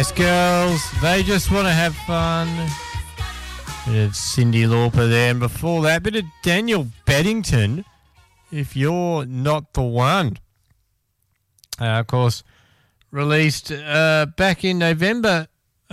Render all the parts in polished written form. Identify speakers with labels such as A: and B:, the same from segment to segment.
A: Yes, girls, they just want to have fun. Bit of Cyndi Lauper there, and before that, bit of Daniel Beddington, If You're Not the One. Of course, released back in November,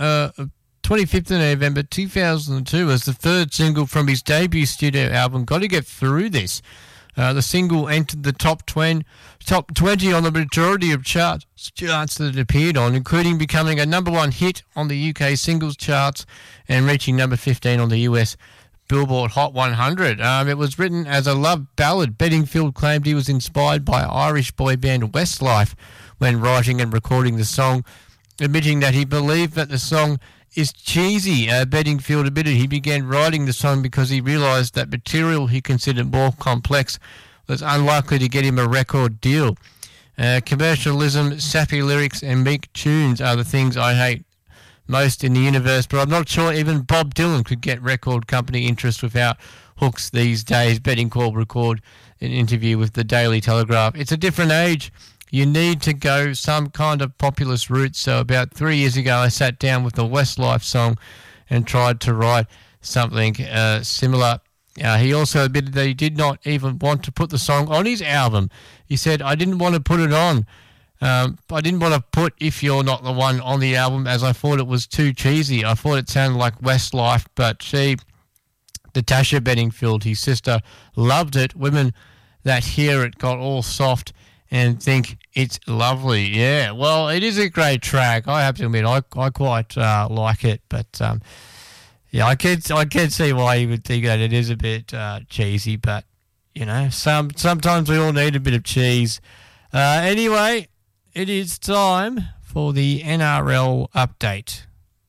A: 25th of November 2002 as the third single from his debut studio album, Got to Get Through This. The single entered the top 20 on the majority of charts that it appeared on, including becoming a number one hit on the UK singles charts and reaching number 15 on the US Billboard Hot 100. It was written as a love ballad. Bedingfield claimed he was inspired by Irish boy band Westlife when writing and recording the song, admitting that he believed that the song is cheesy. Bedingfield admitted he began writing the song because he realised that material he considered more complex was unlikely to get him a record deal. Commercialism, sappy lyrics and meek tunes are the things I hate most in the universe, but I'm not sure even Bob Dylan could get record company interest without hooks these days, Bedingfield recorded an interview with the Daily Telegraph. It's a different age. You need to go some kind of populist route. So about 3 years ago, I sat down with the Westlife song and tried to write something similar. He also admitted that he did not even want to put the song on his album. He said, I didn't want to put it on. I didn't want to put If You're Not the One on the album as I thought it was too cheesy. I thought it sounded like Westlife, but she, Natasha Bedingfield, his sister, loved it. Women that hear it got all soft and think it's lovely. Yeah, well, it is a great track. I have to admit, I quite like it, but yeah, I can see why you would think that it is a bit cheesy, but you know, sometimes we all need a bit of cheese. Anyway, it is time for the NRL update.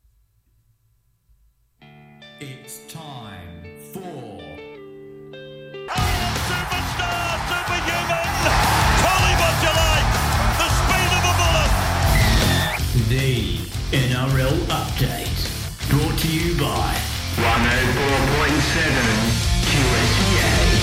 B: It's time for
C: superstar, superhuman, call him what you like, the speed of a bullet.
B: the NRL update, brought to you by
D: 104.7 QSEA.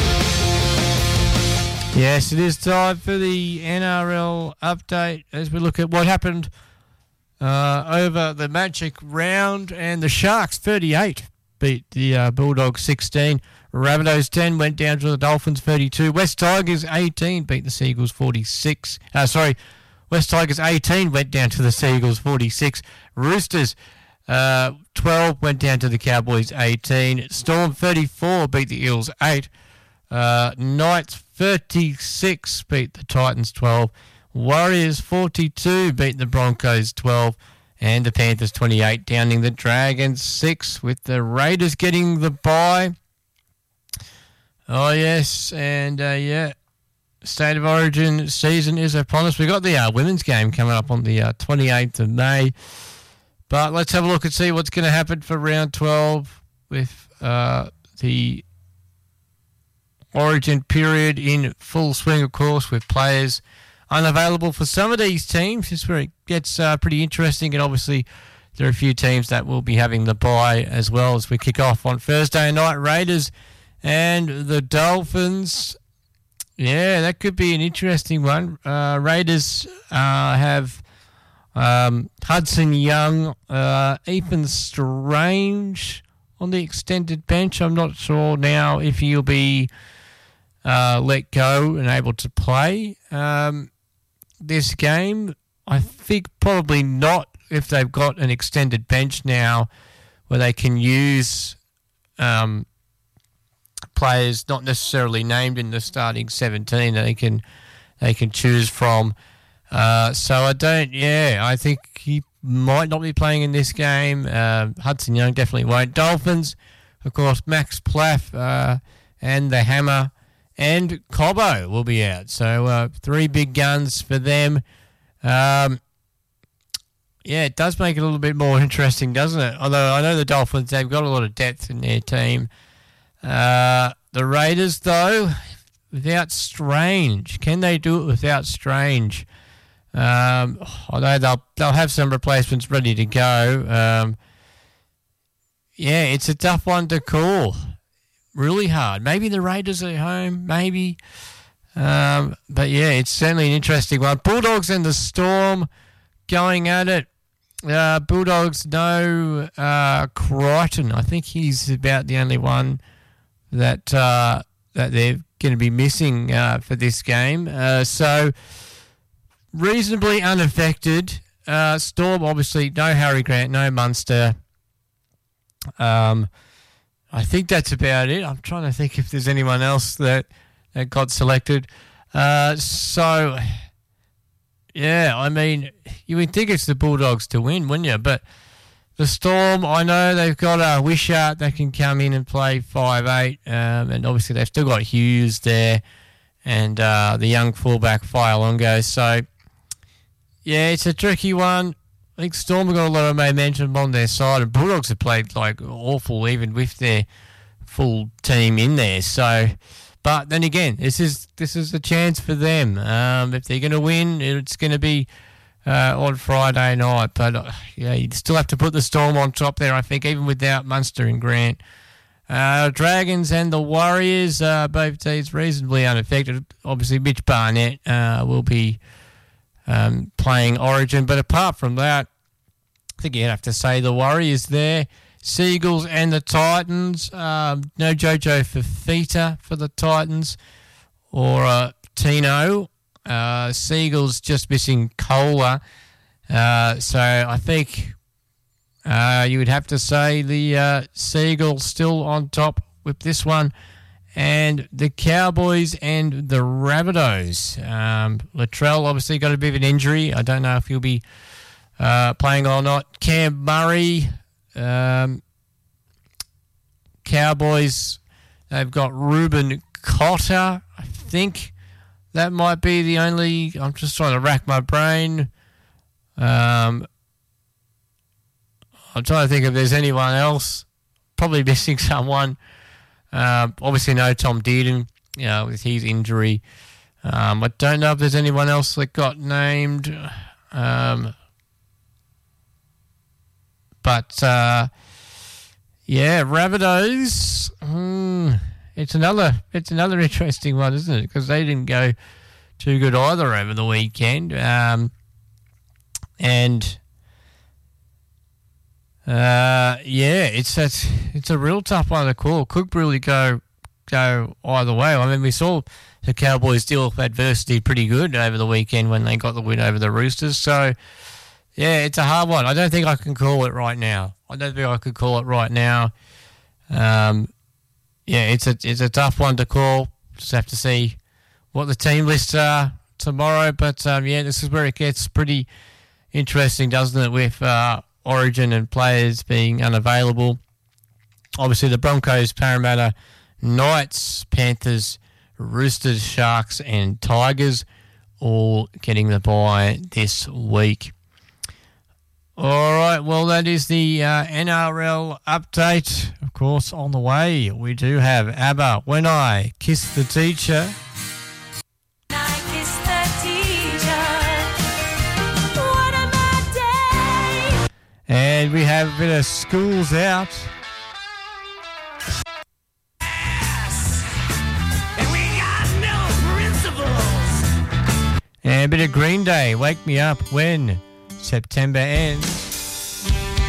A: Yes, it is time for the NRL update as we look at what happened over the Magic round, and the Sharks 38 beat the Bulldogs 16. Rabbitohs 10 went down to the Dolphins 32. West Tigers 18 beat the Seagulls 46. West Tigers 18 went down to the Seagulls 46. Roosters 12 went down to the Cowboys 18. Storm 34 beat the Eels 8. Knights 36 beat the Titans 12. Warriors 42 beat the Broncos 12. And the Panthers 28 downing the Dragons 6, with the Raiders getting the bye. Oh, yes, and State of Origin season is upon us. We've got the women's game coming up on the 28th of May. But let's have a look and see what's going to happen for round 12 with the Origin period in full swing, of course, with players unavailable for some of these teams. This is where it gets pretty interesting, and obviously there are a few teams that will be having the bye as well as we kick off on Thursday night. Raiders and the Dolphins. Yeah, that could be an interesting one. Raiders have Hudson Young, Ethan Strange on the extended bench. I'm not sure now if he'll be let go and able to play this game. I think probably not, if they've got an extended bench now where they can use players not necessarily named in the starting 17 that they can choose from. So I think he might not be playing in this game. Hudson Young definitely won't. Dolphins, of course, Max Plaff and the Hammer and Cobbo will be out. So three big guns for them. It does make it a little bit more interesting, doesn't it? Although I know the Dolphins, they've got a lot of depth in their team. The Raiders, though, without Strange. Can they do it without Strange? Although they'll have some replacements ready to go. It's a tough one to call. Really hard. Maybe the Raiders are at home, maybe. But yeah, it's certainly an interesting one. Bulldogs and the Storm going at it. Bulldogs, no Crichton. I think he's about the only one that they're going to be missing for this game. So reasonably unaffected. Storm, obviously, no Harry Grant, no Munster. I think that's about it. I'm trying to think if there's anyone else that got selected. So, yeah, I mean, you would think it's the Bulldogs to win, wouldn't you? But the Storm, I know they've got a Wishart that can come in and play 5'8", and obviously they've still got Hughes there and the young fullback Fa'alongo. So, yeah, it's a tricky one. I think Storm have got a lot of momentum on their side, and Bulldogs have played like awful even with their full team in there. So, but then again, this is a chance for them. If they're going to win, it's going to be on Friday night. But yeah, you'd still have to put the Storm on top there, I think, even without Munster and Grant. Dragons and the Warriors, both teams reasonably unaffected. Obviously, Mitch Barnett will be playing Origin. But apart from that, I think you'd have to say the Warriors there. Seagulls and the Titans. No Jojo Fafita for the Titans or Tino. Seagulls just missing Kohler. So I think you would have to say the Seagulls still on top with this one. And the Cowboys and the Rabbitohs. Latrell obviously got a bit of an injury. I don't know if he'll be playing or not. Cam Murray. Cowboys, they've got Ruben Cotter. I think that might be the only... I'm just trying to rack my brain. I'm trying to think if there's anyone else. Probably missing someone. Obviously no Tom Dearden, with his injury. I don't know if there's anyone else that got named. But Rabbitohs. It's another interesting one, isn't it? Because they didn't go too good either over the weekend. It's a real tough one to call. Could really go either way. I mean, we saw the Cowboys deal with adversity pretty good over the weekend when they got the win over the Roosters. So, yeah, it's a hard one. I don't think I can call it right now. It's a tough one to call. Just have to see what the team lists are tomorrow. But, this is where it gets pretty interesting, doesn't it, with Origin and players being unavailable. Obviously, the Broncos, Parramatta, Knights, Panthers, Roosters, Sharks and Tigers all getting the bye this week. All right, well, that is the NRL update. Of course, on the way, we do have ABBA, When I Kissed the Teacher. And we have a bit of Schools Out. And a bit of Green Day, Wake Me Up When September Ends.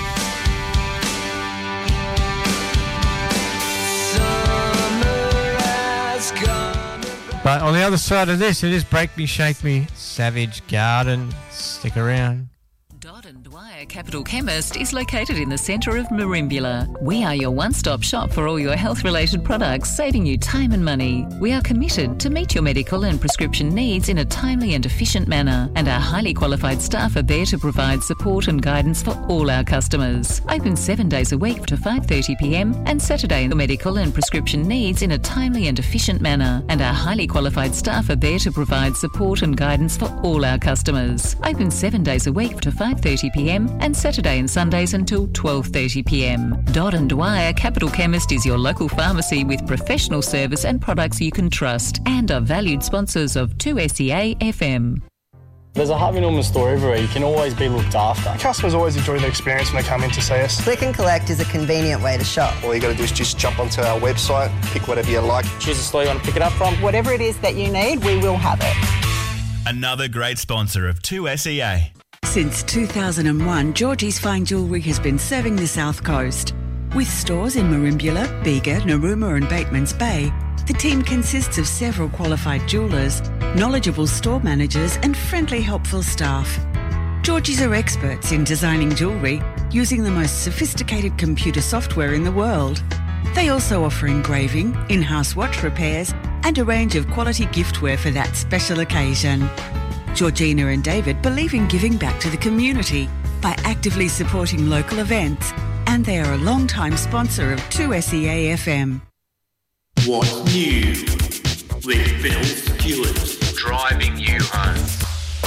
A: But on the other side of this, it is Break Me, Shake Me, Savage Garden. Stick around.
E: Dodd & Dwyer Capital Chemist is located in the centre of Merimbula. We are your one-stop shop for all your health-related products, saving you time and money. We are committed to meet your medical and prescription needs in a timely and efficient manner, and our highly qualified staff are there to provide support and guidance for all our customers. Open 7 days a week to 5:30pm and Saturday your medical and prescription needs in a timely and efficient manner, and our highly qualified staff are there to provide support and guidance for all our customers. Open 7 days a week to 5:30pm and Saturday and Sundays until 12:30pm. Dodd & Dwyer Capital Chemist is your local pharmacy with professional service and products you can trust, and are valued sponsors of 2SEA FM.
F: There's a Harvey Norman store everywhere. You can always be looked after.
G: Customers always enjoy the experience when they come in to see us.
H: Click and collect is a convenient way to shop.
I: All you got to do is just jump onto our website, pick whatever you like.
F: Choose the store you want to pick it up from.
H: Whatever it is that you need, we will have it.
J: Another great sponsor of 2SEA. Since 2001, Georgie's Fine Jewellery has been serving the South Coast. With stores in Merimbula, Bega, Narooma and Batemans Bay, the team consists of several qualified jewellers, knowledgeable store managers and friendly, helpful staff. Georgie's are experts in designing jewellery using the most sophisticated computer software in the world. They also offer engraving, in-house watch repairs and a range of quality giftware for that special occasion. Georgina and David believe in giving back to the community by actively supporting local events, and they are a long-time sponsor of 2SEA FM.
B: What's new with Bill Stewart?
K: Driving you home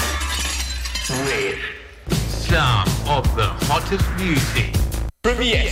K: with some of the hottest music
B: from Yes